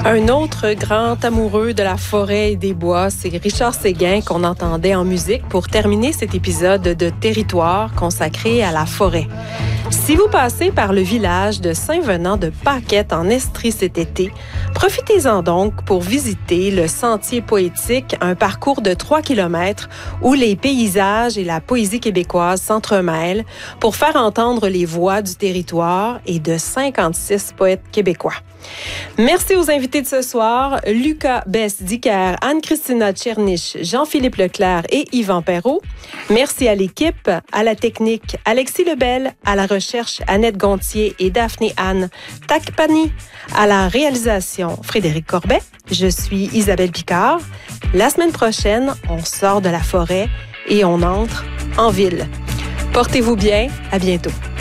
Un autre grand amoureux de la forêt et des bois, c'est Richard Séguin qu'on entendait en musique pour terminer cet épisode de Territoire consacré à la forêt. Si vous passez par le village de Saint-Venant-de-Paquette en Estrie cet été, profitez-en donc pour visiter le Sentier poétique, un parcours de 3 km où les paysages et la poésie québécoise s'entremêlent pour faire entendre les voix du territoire et de 56 poètes québécois. Merci aux invités de ce soir, Lucas Besse-Dicker, Anne-Christina Tchernich, Jean-Philippe Leclerc et Yvan Perrault. Merci à l'équipe, à la technique, Alexis Lebel, à la recherche, Annette Gontier et Daphné Anne Takpani, à la réalisation, Frédéric Corbet. Je suis Isabelle Picard. La semaine prochaine, on sort de la forêt et on entre en ville. Portez-vous bien, à bientôt.